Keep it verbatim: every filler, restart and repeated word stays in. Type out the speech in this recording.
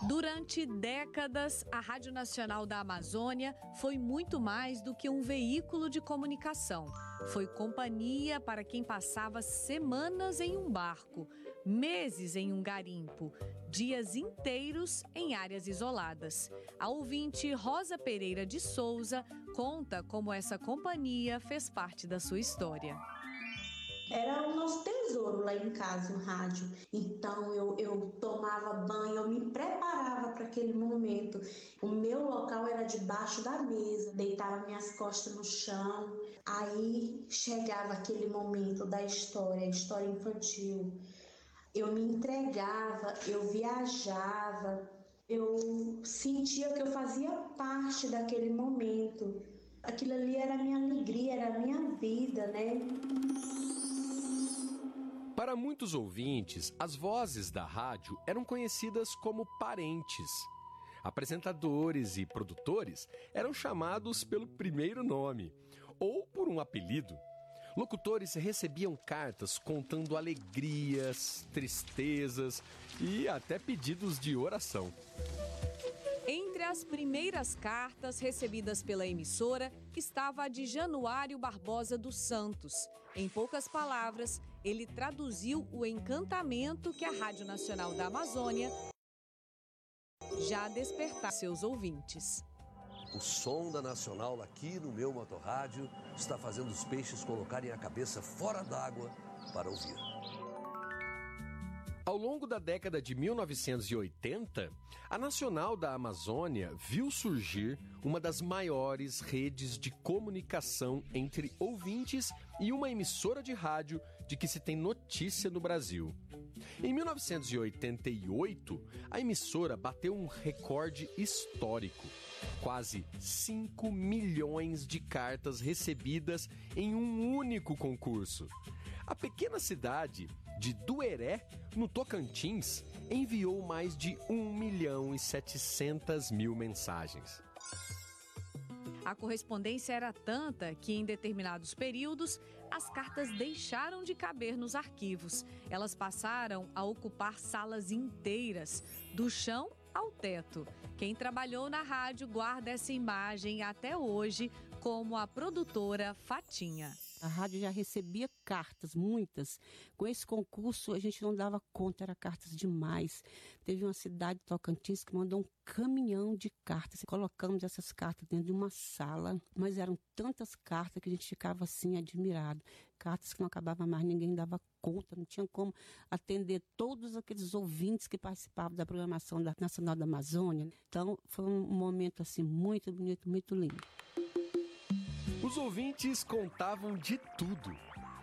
Durante décadas, a Rádio Nacional da Amazônia foi muito mais do que um veículo de comunicação. Foi companhia para quem passava semanas em um barco, meses em um garimpo, dias inteiros em áreas isoladas. A ouvinte Rosa Pereira de Souza conta como essa companhia fez parte da sua história. Era o nosso tesouro lá em casa, o rádio. Então eu, eu tomava banho, eu me preparava para aquele momento. O meu local era debaixo da mesa, deitava minhas costas no chão. Aí chegava aquele momento da história, a história infantil. Eu me entregava, eu viajava, eu sentia que eu fazia parte daquele momento. Aquilo ali era a minha alegria, era a minha vida, né? Para muitos ouvintes, as vozes da rádio eram conhecidas como parentes. Apresentadores e produtores eram chamados pelo primeiro nome ou por um apelido. Locutores recebiam cartas contando alegrias, tristezas e até pedidos de oração. Entre as primeiras cartas recebidas pela emissora estava a de Januário Barbosa dos Santos. Em poucas palavras, ele traduziu o encantamento que a Rádio Nacional da Amazônia já despertava seus ouvintes. O som da Nacional aqui no meu motorrádio está fazendo os peixes colocarem a cabeça fora d'água para ouvir. Ao longo da década de mil novecentos e oitenta, a Nacional da Amazônia viu surgir uma das maiores redes de comunicação entre ouvintes e uma emissora de rádio de que se tem notícia no Brasil. Em mil novecentos e oitenta e oito, a emissora bateu um recorde histórico. Quase cinco milhões de cartas recebidas em um único concurso. A pequena cidade de Dueré, no Tocantins, enviou mais de um milhão e setecentas mil mensagens. A correspondência era tanta que, em determinados períodos, as cartas deixaram de caber nos arquivos. Elas passaram a ocupar salas inteiras, do chão ao teto. Quem trabalhou na rádio guarda essa imagem até hoje, como a produtora Fatinha. A rádio já recebia cartas, muitas. Com esse concurso a gente não dava conta, era cartas demais. Teve uma cidade de Tocantins que mandou um caminhão de cartas. Colocamos essas cartas dentro de uma sala, mas eram tantas cartas que a gente ficava assim admirado. Cartas que não acabava mais, ninguém dava conta, não tinha como atender todos aqueles ouvintes que participavam da programação da Nacional da Amazônia. Então foi um momento assim muito bonito, muito lindo. Os ouvintes contavam de tudo.